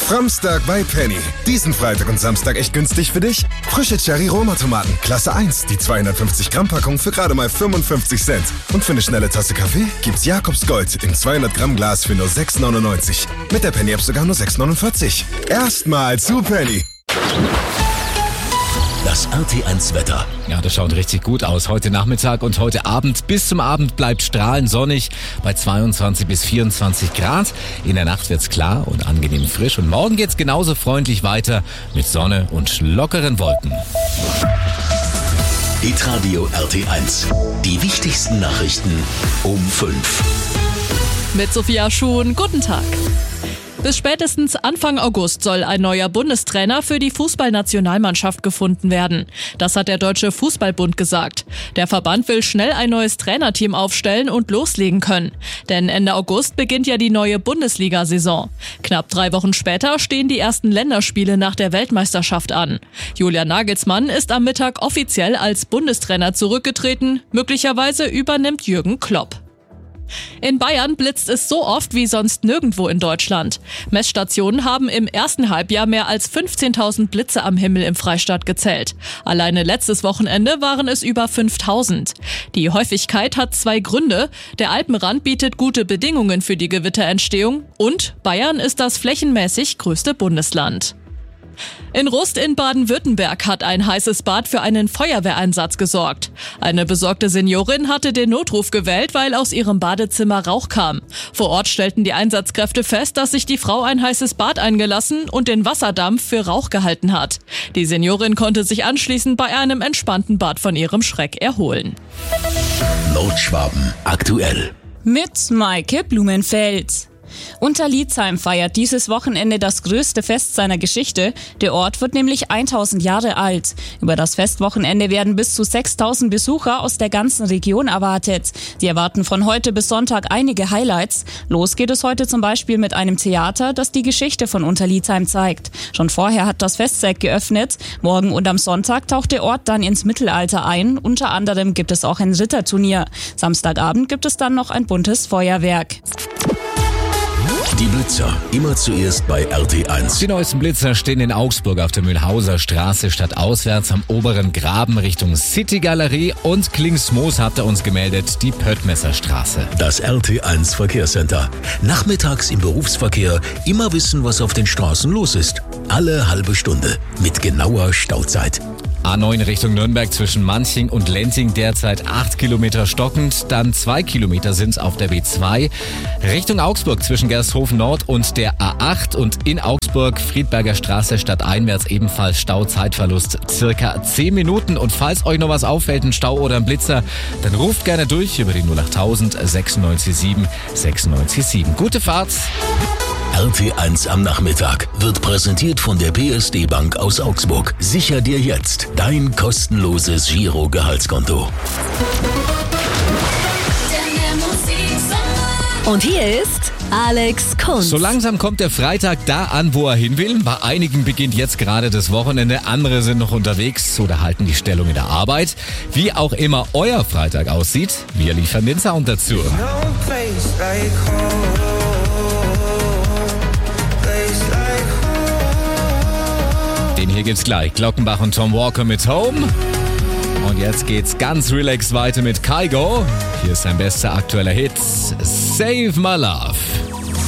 Framstag bei Penny. Diesen Freitag und Samstag echt günstig für dich? Frische Cherry-Roma-Tomaten, Klasse 1, die 250 Gramm Packung für gerade mal 55 Cent. Und für eine schnelle Tasse Kaffee gibt's Jakobs Gold im 200 Gramm Glas für nur 6,99. Mit der Penny-App sogar nur 6,49. Erstmal zu Penny. Das RT1 Wetter. Ja, das schaut richtig gut aus. Heute Nachmittag und heute Abend. Bis zum Abend bleibt strahlend sonnig bei 22 bis 24 Grad. In der Nacht wird's klar und angenehm frisch. Und morgen geht's genauso freundlich weiter mit Sonne und lockeren Wolken. Hitradio RT1. Die wichtigsten Nachrichten um 5. Mit Sophia Schuhn, guten Tag. Bis spätestens Anfang August soll ein neuer Bundestrainer für die Fußballnationalmannschaft gefunden werden. Das hat der Deutsche Fußballbund gesagt. Der Verband will schnell ein neues Trainerteam aufstellen und loslegen können. Denn Ende August beginnt ja die neue Bundesliga-Saison. Knapp 3 Wochen später stehen die ersten Länderspiele nach der Weltmeisterschaft an. Julian Nagelsmann ist am Mittag offiziell als Bundestrainer zurückgetreten. Möglicherweise übernimmt Jürgen Klopp. In Bayern blitzt es so oft wie sonst nirgendwo in Deutschland. Messstationen haben im ersten Halbjahr mehr als 15.000 Blitze am Himmel im Freistaat gezählt. Alleine letztes Wochenende waren es über 5.000. Die Häufigkeit hat 2 Gründe. Der Alpenrand bietet gute Bedingungen für die Gewitterentstehung und Bayern ist das flächenmäßig größte Bundesland. In Rust in Baden-Württemberg hat ein heißes Bad für einen Feuerwehreinsatz gesorgt. Eine besorgte Seniorin hatte den Notruf gewählt, weil aus ihrem Badezimmer Rauch kam. Vor Ort stellten die Einsatzkräfte fest, dass sich die Frau ein heißes Bad eingelassen und den Wasserdampf für Rauch gehalten hat. Die Seniorin konnte sich anschließend bei einem entspannten Bad von ihrem Schreck erholen. Nordschwaben aktuell. Mit Maike Blumenfeld. Unterlietzheim feiert dieses Wochenende das größte Fest seiner Geschichte. Der Ort wird nämlich 1000 Jahre alt. Über das Festwochenende werden bis zu 6000 Besucher aus der ganzen Region erwartet. Sie erwarten von heute bis Sonntag einige Highlights. Los geht es heute zum Beispiel mit einem Theater, das die Geschichte von Unterlietzheim zeigt. Schon vorher hat das Festzelt geöffnet. Morgen und am Sonntag taucht der Ort dann ins Mittelalter ein. Unter anderem gibt es auch ein Ritterturnier. Samstagabend gibt es dann noch ein buntes Feuerwerk. Die Blitzer, immer zuerst bei RT1. Die neuesten Blitzer stehen in Augsburg auf der Mühlhauser Straße stadtauswärts am oberen Graben Richtung City-Galerie und Klingsmoos habt ihr uns gemeldet, die Pöttmesser Straße. Das RT1 Verkehrscenter. Nachmittags im Berufsverkehr immer wissen, was auf den Straßen los ist. Alle halbe Stunde mit genauer Stauzeit. A9 Richtung Nürnberg zwischen Manching und Lenting derzeit 8 Kilometer stockend, dann 2 Kilometer sind's auf der B2. Richtung Augsburg zwischen Gersthofen Nord und der A8 und in Augsburg Friedberger Straße stadteinwärts ebenfalls Stau, Zeitverlust circa 10 Minuten. Und falls euch noch was auffällt, ein Stau oder ein Blitzer, dann ruft gerne durch über die 08000 967 967. Gute Fahrt! RT1 am Nachmittag wird präsentiert von der PSD Bank aus Augsburg. Sicher dir jetzt dein kostenloses Giro-Gehaltskonto. Und hier ist Alex Kunz. So langsam kommt der Freitag da an, wo er hin will. Bei einigen beginnt jetzt gerade das Wochenende, andere sind noch unterwegs oder halten die Stellung in der Arbeit. Wie auch immer euer Freitag aussieht, wir liefern den Sound dazu. Den hier gibt's gleich. Glockenbach und Tom Walker mit Home. Und jetzt geht's ganz relaxed weiter mit Kygo. Hier ist sein bester aktueller Hit, Save My Love.